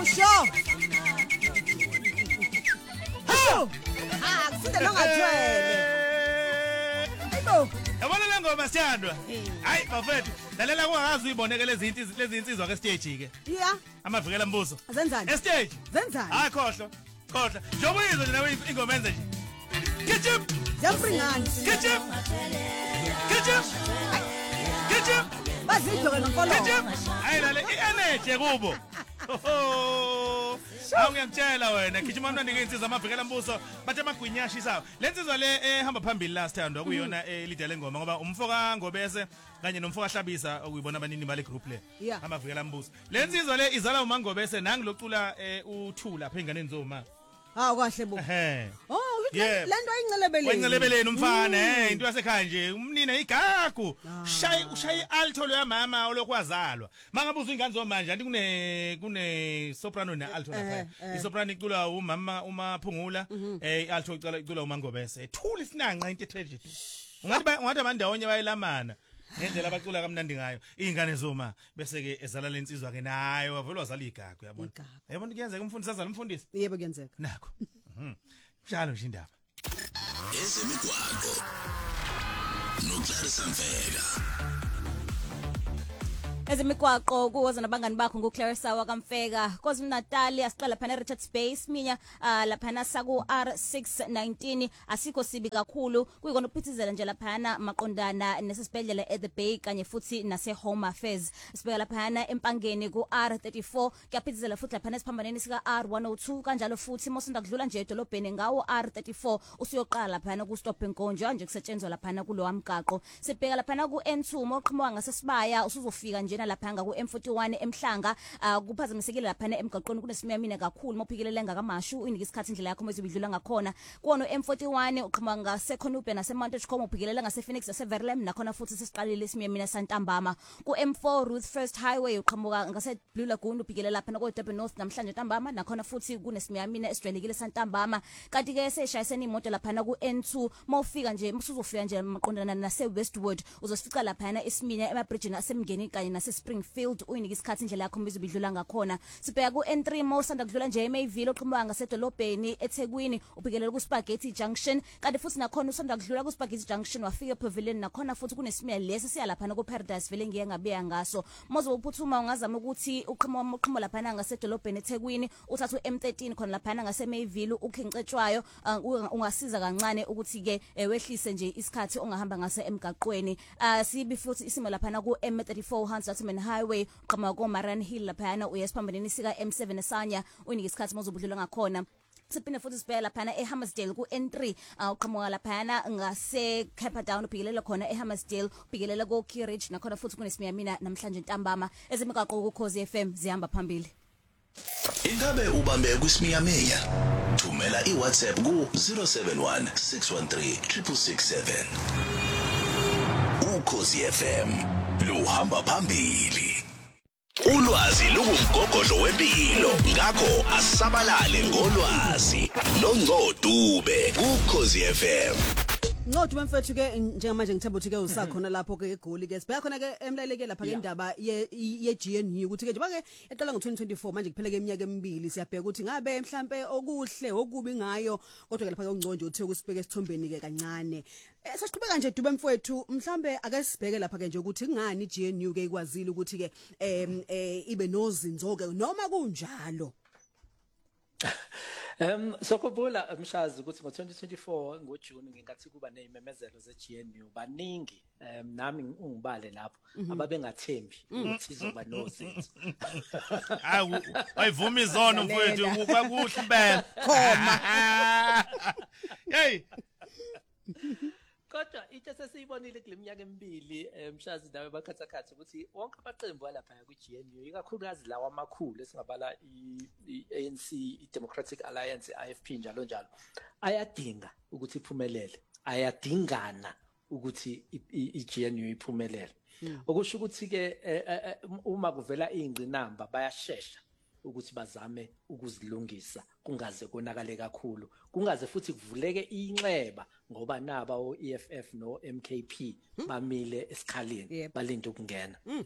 Sho. Kusinde longathwele. Hayibo. Yabona le ngoma siyandwa. Hayi bafethu, lalela kungazi uyiboneke lezi insizwa ke stage ke. Yeah. Amavikela mbuso. Azenzani? Stage. Zenzani? Hayi khohlo. Njengoba uyizwa nje nawe ingoma enze nje. Kitchen. Yamfringani. Kitchen. Bazidlo ke nomfolo. Hayi lale i-energy kubo. Awungiyamtshela wena gijima mnandi ke insizwa amavikela mbuso bathe amagwinyashi sawo lensizwa le ehamba phambili last time kuyona leader lengoma ngoba umfoka ngobese kanye nomfoka hlabisa okuyibona abanini bale group le amavikela mbuso lensizwa le izala umangobese nangilocula u2 lapha enganeni zoma kahle bo. Oh, lento ayincelebeleni umfana into yasekhaya nje umnine igagu ushaya alto lo yamama olokwazalwa mangabuza ingane zomanje anti kune soprano ne alto lapha isoprano icula umama umaphungula alto icula umangobese thula isinanqa into ethe ungathi abandawonye bayilamana ngendlela abacula kamnandi ngayo ingane zoma bese ke ezala lensizwa ke nayo wavela wazala igagu yabona kuyenzeka umfundisi azala umfundisi yebo kuyenzeka nakho njalo nje indaba ezemigwaqo noClarissa Mfeka ezemigwaqo kuwoza nabangani bakho nguClarissa wakamfeka KwaZulu Natal asiqala phana Richards Bay Siminya laphana saku R619 asikho sibi kakhulu kuyikona uphithizela nje laphana maqondana nesibhedlela at the Bay kanye futhi nase Home Affairs sibeka laphana empangeni ku R34 kuyaphithizela futhi laphana esiphambaneni sika R102 kanjalo futhi mosenda kudlula nje edolobheni ngawo R34 usiyoqala laphana ku stop enkonjo nje kusetshenzwa laphana kulo wamgaqo sibheka laphana ku N2 moqhumwa ngasesibaya usuzofika nje laphanga ku M41 emhlanga kuphazamisekile laphana emgaqweni kunesimiyamina kakhulu mophikelele ngakamashu uyinika isikhathi indlela yakho mezibidlula ngakhona kuona M41 uqhama ngase Khonube nase Mount Chikomo uphikelele ngase Phoenix nase Verlem nakhona futhi sesiqalile isimiyamina santambama ku M4 Ruth First Highway uqhamuka ngase Blue Lagoon uphikelele laphana ku Durban North namhlanje ntambama nakhona futhi kunesimiyamina esijwayelekile santambama kanti ke seshayisene imoto laphana ku N2 mawufika nje usuzofika nje maqondana nase Westwood uzosifica laphana isiminya emabridge asemngeni kanye nase Springfield uyinika isikhathi indlela yakho mizibidlula ngakhona sibheka ku N3 mawusanda kudlula nje eMayville oqhumba ngasedolobheni eThekwini ubhikelele ku Spaghetti Junction kanti futhi nakhona usanda kudlula ku Spaghetti Junction wafika ePavilion nakhona futhi kunesimile lesi siya laphana ku Paradise vele ngiye ngabeya ngaso mozo uphuthuma ungazama ukuthi uqhuma laphana ngasedolobheni eThekwini uthatha uM13 khona laphana ngaseMayville ukhincetshwayo ungasiza kancane ukuthi ke wehlise nje isikhathi ongahamba ngase emgaqweni sibi futhi isimo laphana ku M34 Hansatman Highway qhama ko Maran Hill laphana uyesiphambaneni sika M7 esanya uyinika isikhathi mozobudlula ngakhona siphinde futhi sibheka laphana eHammersdale ku N3 uqhamuka laphana ngase Camperdown ubhikelele khona eHammersdale ubhikelele ko Keyridge nakhona futhi kunesimiyamina namhlanje ntambama ezemigaqo ku Khosi FM zihamba phambili ingabe ubambe kwismiyamiya thumela iWhatsApp ku 071 613 667 uKhosi FM luhamba phambili ulwazi lungumgogodlo wempilo ngakho asabalale ngolwazi noNgcodube kuKhosi FM Nodube mfethu ke njengamanje ngithemba ukuthi ke usakhona lapho ke eGoli ke sibheka khona ke emlaleke lapha ke indaba ye GNU ukuthi ke nje bake eqala ngo2024 manje kuphela ke iminyaka emibili siyabheka ukuthi ngabe mhlambe okuhle okubi ngayo kodwa ke lapha ke ungconjo uthe ukusibheka esithombeni ke kancane sasiqhubeka nje Dube mfethu mhlambe ake sibheke lapha ke nje ukuthi ngani GNU ke ikwazile ukuthi ke ibe nozinzo ke noma kunjalo Sokubula mshazi ukuthi ngo2024 ngoJune ngingathi kuba nezimemezelo zeGNU baningi nami ungibale lapho ababengathembi ukuthi izoba nozinzo ayivuma izono mfowethu kwakuhle impela khoma hey kodwa into sesiyibonile kuleminyaka emibili mshazi nawe bakhathakhatha ukuthi wonke amaqembu alapha kuGNU ikakhulukazi lawa amakhulu esingabala iANC iDemocratic Alliance IFP njalo njalo ayadinga ukuthi iphumelele ayadingana ukuthi iGNU iphumelele okusho ukuthi ke uma kuvela ingcinamba bayashesha ukuthi bazame ukuzilungisa kungaze konakale kakhulu kungaze futhi kuvuleke inxeba ngoba naba oEFF no MKP bamile esikhaleni balinde ukungena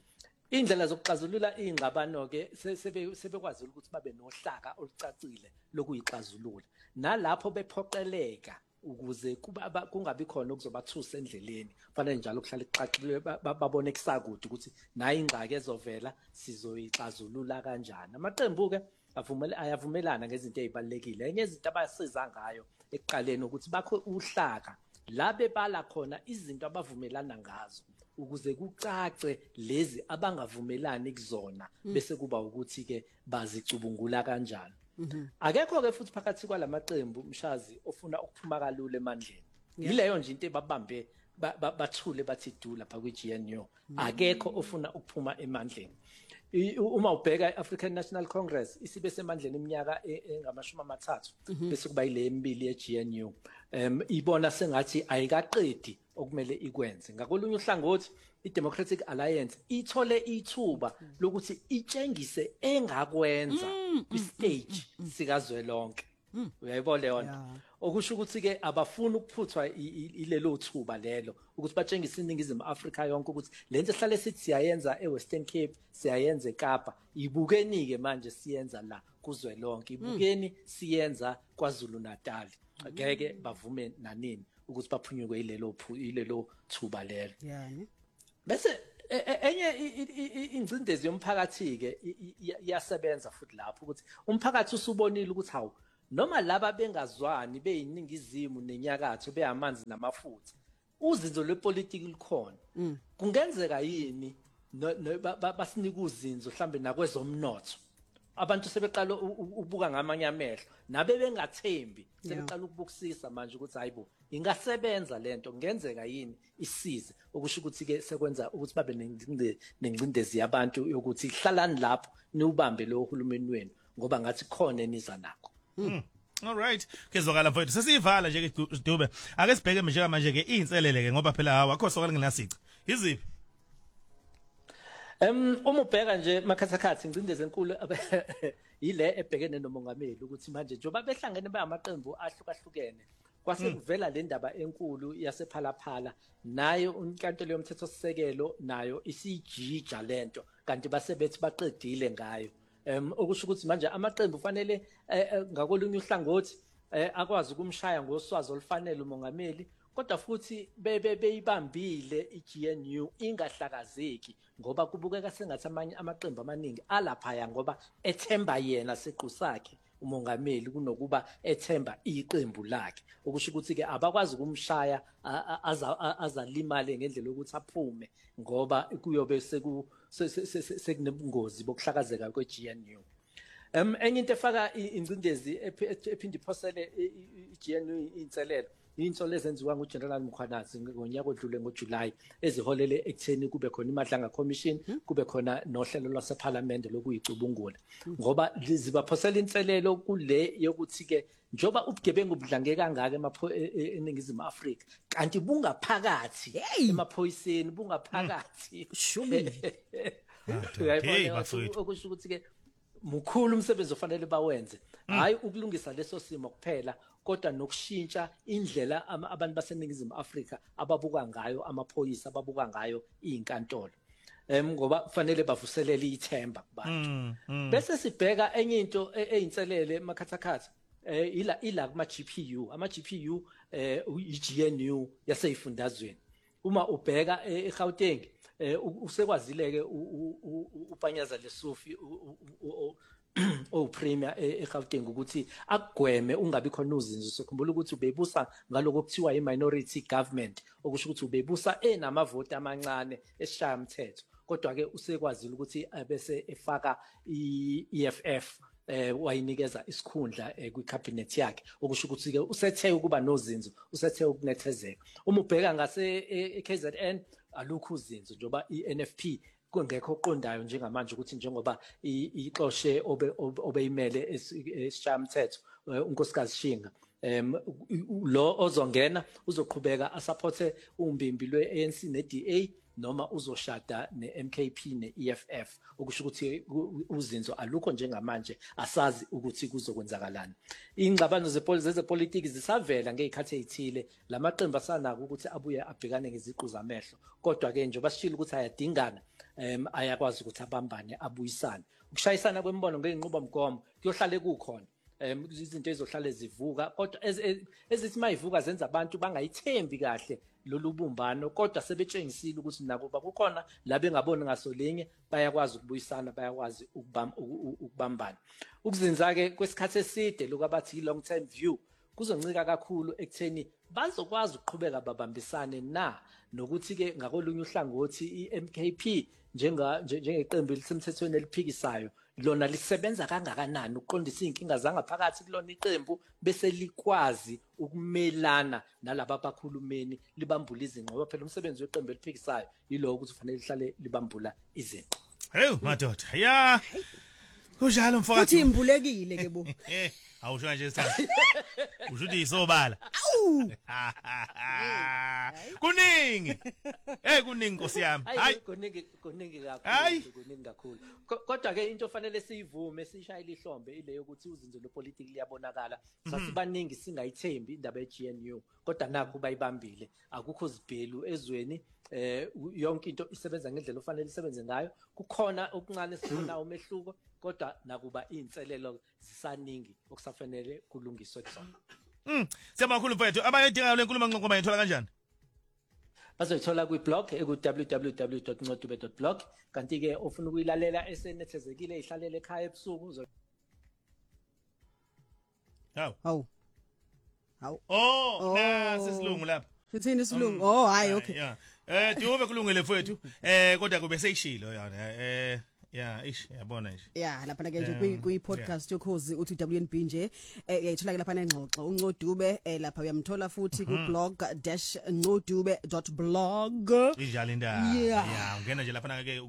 indlela zokuxazulula ingqabano ke sebekwazi ukuthi babe nohlaka olucacile lokuyixazulula nalapho bephoqeleka ukuze kungabi khona okuzobathusa endleleni fanele njalo kuhlala ixaqile babone kusakude ukuthi nayi ingxaki ezovela sizoyixazulula kanjani amaqembu ke ayavumelana ngezinto ezibalekile enye izinto abasiza ngayo ekuqaleni ukuthi bakho uhlaka la bebala khona izinto abavumelana ngazo ukuze kucace lezi abangavumelani kuzona bese kuba ukuthi ke bazicubungula kanjani akekho ke futhi phakathi kwalamaqembu Mshazi ofuna ukuphuma kalule emandleni yileyo nje into ebabambe bathule bathi du lapha kwi-GNU akekho ofuna ukuphuma emandleni uma ubheka iAfrican National Congress isibe semandleni iminyaka engamashumi amathathu bese kuba ile embili yeGNU ibona sengathi ayikaqedi okumele ikwenze ngakolunye uhlangothi iDemocratic Alliance ithole ithuba lokuthi itshengise engakwenza kwistage sikazwelonke uyayibona leyo nto okusho ukuthi ke abafuna ukuphuthwa ilelo thuba lelo ukuthi batshengise iningizimu Afrika yonke ukuthi lento ehlale sithi siyayenza eWestern Cape siyayenza eKapa ibukeni ke manje siyenza la kuzwelonke ibukeni siyenza KwaZulu Natal ngeke bavume nanini ukuthi baphunyukwe ilelo thuba lelo bese enye ingcindezi yomphakathi ke iyasebenza futhi lapho ukuthi umphakathi usubonile ukuthi hawu noma laba bengazwani beyiningizimu nenyakatho beyamanzi namafutha uzinzo lwepolitiki likhona kungenzeka yini basinika uzinzo mhlambe nakwezomnotho abantu sebeqala ukubuka ngamanye amehlo nabe bengathembi sebeqala ukubukisisa manje ukuthi hayibo ingasebenza lento kungenzeka yini isize okusho ukuthi ke sekwenza ukuthi babe nengcindezi yabantu yokuthi hlalani lapho niubambe lo uhulumeni wenu ngoba ngathi khona eniza nakho all right kezwakala mfowethu sesiyivala nje ke Dube ake sibheke nje manje ke inselele ke ngoba phela hawa akho sokala nginasici iziphi uma ubheka nje makhathakhathi ingcindezi enkulu yile ebhekene nomongameli ukuthi manje njengoba behlangene bayamaqembu ahlukahlukene kwase kuvela le ndaba enkulu yasephalaphala nayo inkantolo yomthetho sisekelo nayo isijija lento kanti basebethi baqedile ngayo okusho ukuthi manje amaqembu fanele ngakolunye uhlangothi akwazi ukumshaya ngoswazi olufanele umongameli kodwa futhi beyibambile iGNU ingahlakazeki ngoba kubukeka sengathi amanye amaqembu amaningi alaphaya ngoba ethemba yena sequ sakhe umongameli kunokuba ethemba iqembu lakhe okusho ukuthi ke abakwazi ukumshaya azalimale ngendlela yokuthi aphume ngoba kuyobe sekunobungozi bokuhlakazeka kweGNU enye into efaka ingcindezi ephinde iphosele iGNU inselelo insolo ezenziwa nguGeneral Mkhwanazi ngonyaka odlule ngoJuly eziholele ekutheni kube khona imadlanga commission kube khona nohlelo lwaseParliament lokuyicubungula ngoba zibaphosela inselelo kule yokuthi ke njoba ubugebengu budlange kangaka eningizimu Afrika kanti bungaphakathi emaphoyiseni bungaphakathi okusho ukuthi ke mukhulu umsebenzi ofanele bawenze hayi ukulungisa leso simo kuphela kodwa nokushintsha indlela abantu baseningizimu Afrika ababuka ngayo amaphoyisa ababuka ngayo izinkantolo ngoba kufanele bavuselele ithemba kubantu bese sibheka enye into eyinselele makhathakhatha ila kuma GPU ama GPU iGNU yaseyifundazweni uma ubheka eGauteng usekwazile ke uPanyaza leSufi premier eGauteng ukuthi akugweme ungabi khona uzinzo sokhumbula ukuthi ubebusa ngaloko kuthiwa iminority government okusho ukuthi ubebusa enamavoti amancane esishaya umthetho kodwa ke usekwazile ukuthi bese efaka iEFF wayinikeza isikhundla kwicabinet yakhe okusho ukuthi ke usethe ukuba nozinzo usethe ukunethezeka uma ubheka ngase eKZN alukho uzinzo njoba iNFP kungekho oqondayo njengamanje ukuthi njengoba ixoshe obeyimele esishamthetho unkosikazi Shinga lo ozongena uzoqhubeka asupporte umbimbi lweANC neDA noma uzoshada neMKP neEFF okusho ukuthi uzinzo alukho njengamanje asazi ukuthi kuzokwenzakalani ingxabano zepolitiki zisavela ngezikhathi ezithile lamaqembu asanaka ukuthi abuye abhekane ngeziqu zamehlo kodwa ke nje basishilo ukuthi ayadingana ayakwazi ukuthi abambane abuyisane ukushayisana kwembono ngeinqubomgomo kuyohlale kukhona izinto ezohlale zivuka kodwa ezithi mayivuka zenza abantu bangayithembi kahle lolu bumbano kodwa sebetshengisile ukuthi nakuba kukhona la bengaboni ngasolinye bayakwazi ukubuyisana bayakwazi ukubambana ukuzinza ke kwesikhathi eside lokubathi long term view kuzoncika kakhulu ekutheni bazokwazi ukuqhubeka babambisane nokuthi ke ngakolunye uhlangothi iMKP njengeqembu elisemthethweni eliphikisayo lona lisebenza kangakanani uqondisa inkinga zangaphakathi kulona iqembu bese likwazi ukumelana nalabo abakhulumeni libambula izinqobo phela umsebenzi weqembu eliphikisayo yilo ukuthi kufanele lihlale libambula izinqo hey madoda ya kunjalo mfowethu uthi imbulekile ke bo awusho nje sithatha ushuthi isobala kuningi kuningi Nkosi yami hayi kuningi kakhulu kodwa ke into fanele siyivume sishayile ihlombe ile yokuthi uzinzo lepolitiki liyabonakala sasibaningi singayithembi indaba yeGNU kodwa nakho bayibambile akukho zibhelu ezweni yonke into isebenza ngendlela ofanele isebenze ngayo kukhona okuncane sifuna umehluko kodwa nakuba inselelo zisaningi okusafanele kulungiswe kusona siyabonga mfowethu abayidinga le nkulumo ngqoqo bayithola kanjani bazoyithola kwi-blog www.ncodube.blog kanti ke ofuna ukuyilalela esenethezekile ihlalele ekhaya ebusuku hawu sesilungu lapha sithini isilungu hayi okay Dube kulungile mfowethu kodwa kube seyishilo yana yabona nje lapha ke nje kwi podcast yokhozi uthi WNB nje yayithola ke lapha engxoxo uNcodube lapha uyamthola futhi ku blog-ncodube.blog ijala indaba ungena nje lapha ke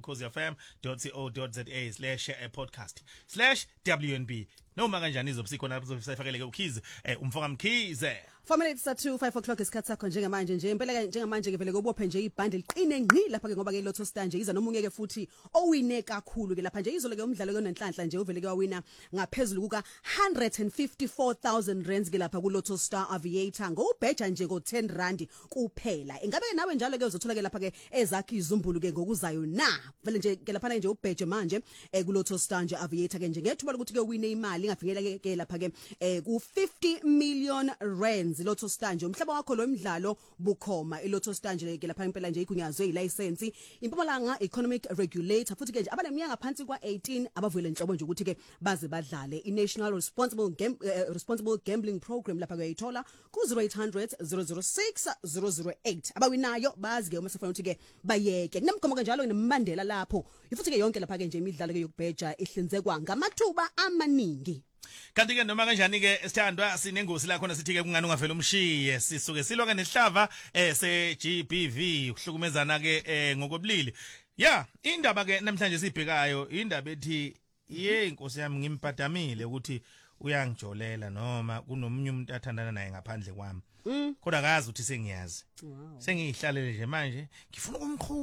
ukhozifm.co.za/podcast/WNB noma kanjani izobusikhona lapho sifakeleke ukhize umfoka mkhize 4 minutes to 5 o'clock isikhathi sakho njengamanje nje impela njengamanje ke vele kubophe nje ibhande liqine ngqi lapha ke ngoba ke Lotto Star nje iza nomunye ke futhi owine kakhulu ke lapha nje izolo ke umdlalo ke onenhlanhla nje uvele ke wawina ngaphezulu kuka 154,000 rands ke lapha ku Lotto Star Aviator ngobheja nje ngo 10 rand kuphela ingabe nawe njalo ke uzothola ke lapha ke ezakhi izumbulu ke ngokuzayo vele nje ke lapha nje ubheje manje ku Lotto Star nje Aviator ke nje ngethuba ukuthi ke wine imali ingafinyela ke lapha ke ku 50 million rands Lotto Star nje umhlaba wakho lo mdlalo bukhoma iLotto Star nje ke lapha impela nje igunyazwe ilicense impumalanga economic regulator futhi ke nje abaneminyaka ngaphansi kwa 18 abavule inhlobo nje ukuthi ke baze badlale iNational Responsible Gambling Program lapha kuyayithola ku 0800 006 008 abawinayo bazi ke uma sefuna ukuthi ke bayeke kunemgomo kanjalo nembandela lapho futhi ke yonke lapha ke nje imidlalo ke yokubheja ihlinzekwa ngamathuba amaningi kanti ke noma kanjani ke sithandwa sinengosi la khona sithi ke kungani ungavela umshiye sisuke silwa ke nehlava seGBV ukuhlukumezana ke ngokobulili indaba ke namhlanje sibhekayo indaba ethi Nkosi yami ngimpatamile ukuthi uyangijolela noma kunomunye umuntu athandana naye ngaphandle kwami kodwa akazi ukuthi sengiyazi sengihlalele nje manje ngifuna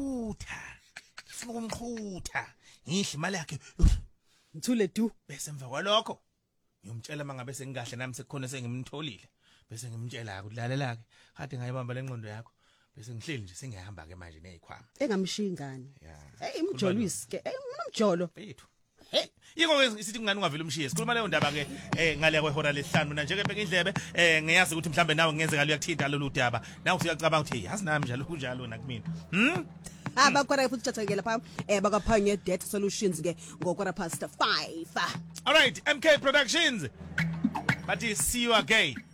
ukumqhutha ngihle imali yakhe ngithule du bese emva kwalokho ngiyomtshela mangabe sengikahle nami sekukhona sengimtholile bese ngimtshela ukuthi lalela ke kade ngayibamba lengqondo yakho bese ngihleli nje sengihamba ke manje nezikhwama engamshingani imjolwisi ke unomjolo bethu yiko ke sithi kungani ungavela umshiye sikhuluma leyo ndaba ke ngale kwehora lesihlanu na nje ke bheka indlebe ngiyazi ukuthi mhlambe nawe ngenzeka uyakuthinta lolu daba nawe usuyacabanga ukuthi yazi nami njalo kunjalo nakumina abakhona futhi thatha lapha bakaphanye debt solutions ke ngo5:15 all right MK Productions but see you again